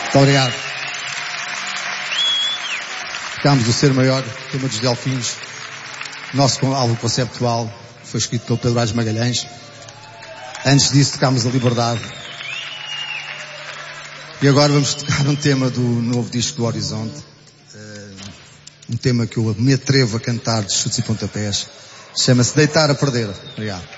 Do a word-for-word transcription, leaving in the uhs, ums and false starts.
Muito obrigado. Tocámos o Ser Maior, tema dos Delfins. Nosso álbum conceptual foi escrito pelo Pedro Aires Magalhães. Antes disso tocámos a Liberdade. E agora vamos tocar um tema do novo disco do Horizonte. Uh, um tema que eu me atrevo a cantar de chutes e pontapés. Chama-se Deitar a Perder. Obrigado.